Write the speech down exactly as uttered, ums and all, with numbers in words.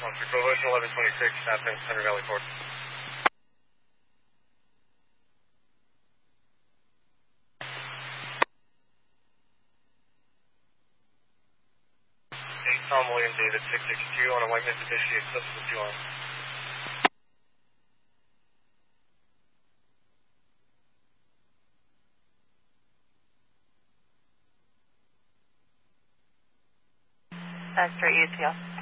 Officer Coalition eleven twenty-six, happening Thunder Valley Ford. eight Tom William David six six two on a white Mitsubishi Eclipse with two arms. That's straight U T L.